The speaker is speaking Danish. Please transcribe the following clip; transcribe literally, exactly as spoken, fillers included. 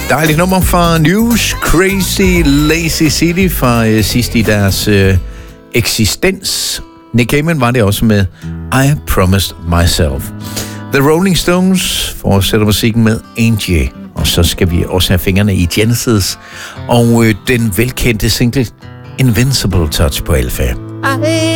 Dejligt nummer fra News, Crazy Lazy City fra øh, sidst i deres øh, eksistens. Nick Cayman var det også med I Promised Myself. The Rolling Stones fortsætter musikken med Angie. Og så skal vi også have fingrene i Genesis og øh, den velkendte single Invincible Touch på Alpha.